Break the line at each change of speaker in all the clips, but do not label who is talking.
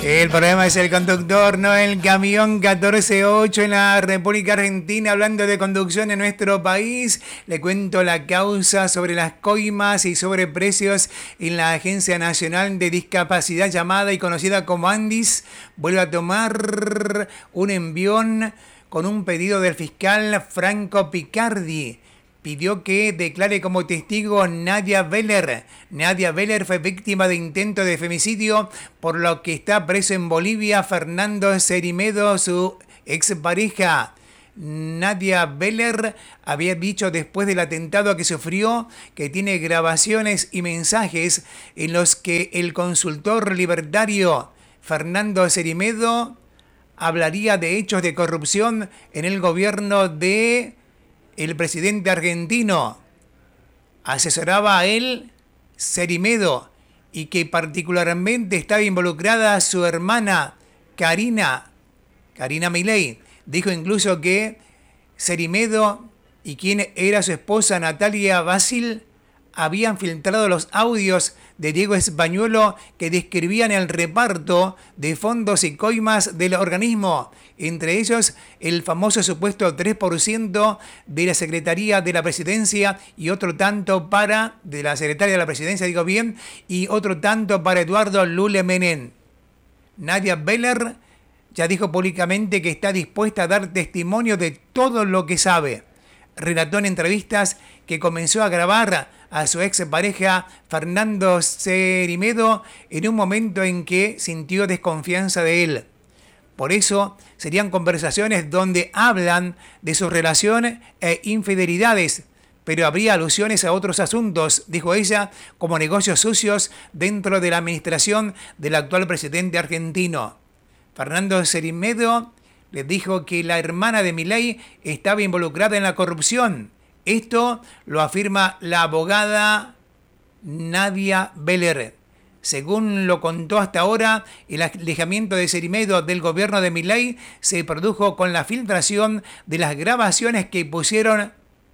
El problema es el conductor, no el camión. 14.8 en la República Argentina. Hablando de conducción en nuestro país, le cuento la causa sobre las coimas y sobreprecios en la Agencia Nacional de Discapacidad, llamada y conocida como ANDIS. Vuelve a tomar un envión con un pedido del fiscal Franco Picardi. Pidió que declare como testigo Nadia Beller. Nadia Beller fue víctima de intento de femicidio, por lo que está preso en Bolivia Fernando Cerimedo, su expareja. Nadia Beller había dicho después del atentado que sufrió que tiene grabaciones y mensajes en los que el consultor libertario Fernando Cerimedo hablaría de hechos de corrupción en el gobierno de el presidente argentino. Asesoraba a él Cerimedo y que particularmente estaba involucrada su hermana Karina Milei. Dijo incluso que Cerimedo y quien era su esposa Natalia Basil habían filtrado los audios de Diego Españuelo que describían el reparto de fondos y coimas del organismo, entre ellos el famoso supuesto 3% de la Secretaría de la Presidencia y otro tanto para, de la Secretaria de la Presidencia, digo bien, y otro tanto para Eduardo Lule Menem. Nadia Beller ya dijo públicamente que está dispuesta a dar testimonio de todo lo que sabe. Relató en entrevistas que comenzó a grabar a su expareja Fernando Cerimedo en un momento en que sintió desconfianza de él. Por eso serían conversaciones donde hablan de su relación e infidelidades, pero habría alusiones a otros asuntos, dijo ella, como negocios sucios dentro de la administración del actual presidente argentino. Fernando Cerimedo le dijo que la hermana de Milei estaba involucrada en la corrupción. Esto lo afirma la abogada Nadia Beller. Según lo contó hasta ahora, el alejamiento de Cerimedo del gobierno de Milei se produjo con la filtración de las grabaciones que pusieron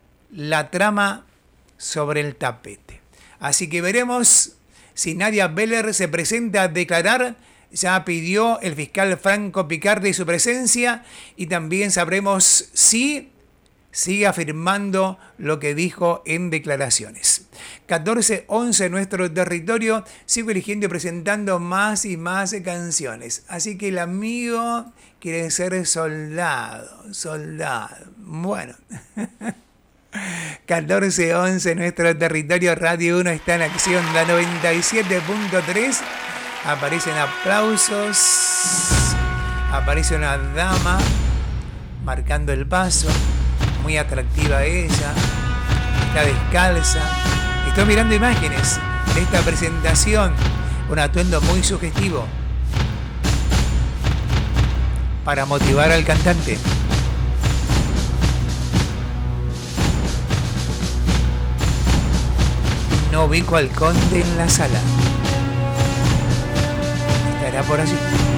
la trama sobre el tapete. Así que veremos si Nadia Beller se presenta a declarar. Ya pidió el fiscal Franco Picardi su presencia y también sabremos si sigue afirmando lo que dijo en declaraciones. 14.11 en nuestro territorio. Sigo eligiendo y presentando más y más canciones. Así que el amigo quiere ser soldado. Bueno. 14.11 en nuestro territorio. Radio 1 está en acción. La 97.3. Aparecen aplausos. Aparece una dama marcando el paso. Muy atractiva ella. Está descalza. Estoy mirando imágenes de esta presentación. Un atuendo muy sugestivo para motivar al cantante. No ubico al conde en la sala. Estará por allí.